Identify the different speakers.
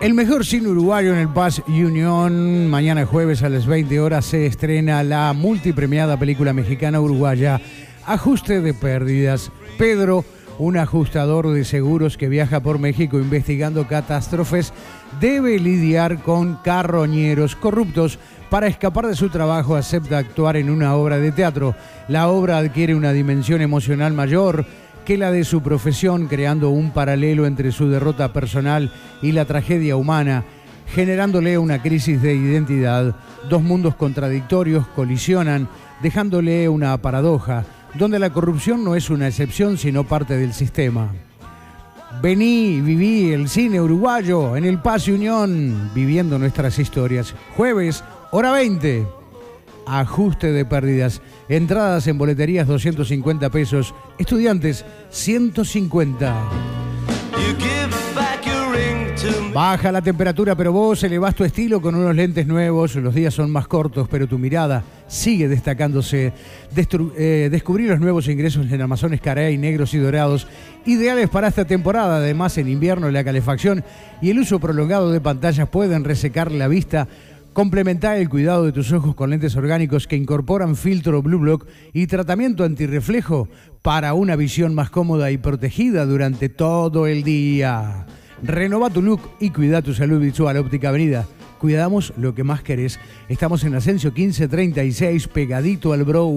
Speaker 1: El mejor cine uruguayo en el Paz Unión. Mañana jueves a las 20 horas se estrena la multipremiada película mexicana uruguaya Ajuste de Pérdidas. Pedro, un ajustador de seguros que viaja por México investigando catástrofes, debe lidiar con carroñeros corruptos. Para escapar de su trabajo acepta actuar en una obra de teatro. La obra adquiere una dimensión emocional mayor que la de su profesión, creando un paralelo entre su derrota personal y la tragedia humana, generándole una crisis de identidad. Dos mundos contradictorios colisionan, dejándole una paradoja, donde la corrupción no es una excepción, sino parte del sistema. Vení, viví el cine uruguayo en el Paz Unión, viviendo nuestras historias. Jueves, hora 20. Ajuste de Pérdidas. Entradas en boleterías 250 pesos. Estudiantes 150. Baja la temperatura, pero vos elevás tu estilo con unos lentes nuevos. Los días son más cortos, pero tu mirada sigue destacándose. Descubrí los nuevos ingresos en armazones Carey, negros y dorados, ideales para esta temporada. Además, en invierno la calefacción y el uso prolongado de pantallas pueden resecar la vista. Complementar el cuidado de tus ojos con lentes orgánicos que incorporan filtro Blue Block y tratamiento antirreflejo para una visión más cómoda y protegida durante todo el día. Renova tu look y cuida tu salud visual. Óptica Avenida. Cuidamos lo que más querés. Estamos en Ascenso 1536, pegadito al Bro.